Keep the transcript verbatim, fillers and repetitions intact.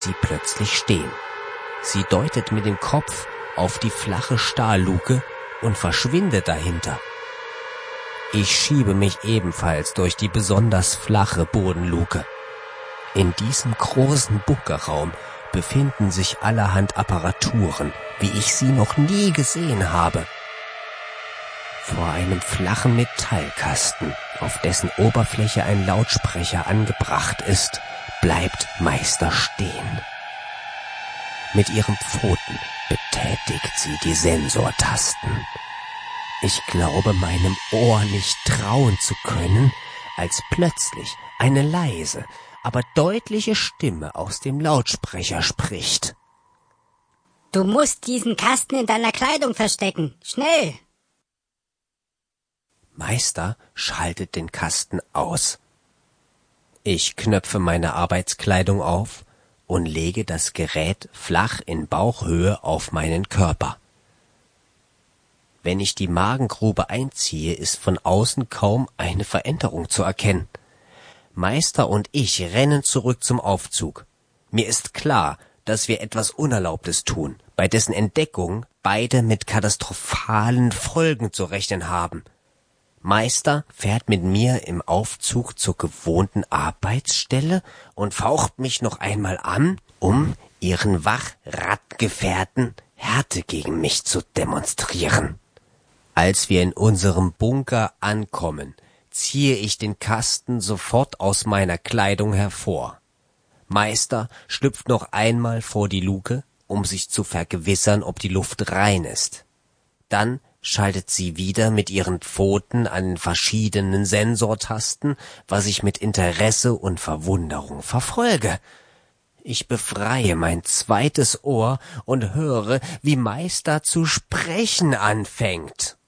sie plötzlich stehen. Sie deutet mit dem Kopf auf die flache Stahlluke und verschwindet dahinter. Ich schiebe mich ebenfalls durch die besonders flache Bodenluke. In diesem großen Bunkerraum befinden sich allerhand Apparaturen, wie ich sie noch nie gesehen habe. Vor einem flachen Metallkasten, auf dessen Oberfläche ein Lautsprecher angebracht ist, bleibt Meister stehen. Mit ihren Pfoten betätigt sie die Sensortasten. Ich glaube, meinem Ohr nicht trauen zu können, als plötzlich eine leise, aber deutliche Stimme aus dem Lautsprecher spricht. Du musst diesen Kasten in deiner Kleidung verstecken. Schnell! Meister schaltet den Kasten aus. Ich knöpfe meine Arbeitskleidung auf und lege das Gerät flach in Bauchhöhe auf meinen Körper. Wenn ich die Magengrube einziehe, ist von außen kaum eine Veränderung zu erkennen. Meister und ich rennen zurück zum Aufzug. Mir ist klar, dass wir etwas Unerlaubtes tun, bei dessen Entdeckung beide mit katastrophalen Folgen zu rechnen haben. Meister fährt mit mir im Aufzug zur gewohnten Arbeitsstelle und faucht mich noch einmal an, um ihren Wachratgefährten Härte gegen mich zu demonstrieren. Als wir in unserem Bunker ankommen, ziehe ich den Kasten sofort aus meiner Kleidung hervor. Meister schlüpft noch einmal vor die Luke, um sich zu vergewissern, ob die Luft rein ist. Dann schaltet sie wieder mit ihren Pfoten an den verschiedenen Sensortasten, was ich mit Interesse und Verwunderung verfolge. Ich befreie mein zweites Ohr und höre, wie Meister zu sprechen anfängt.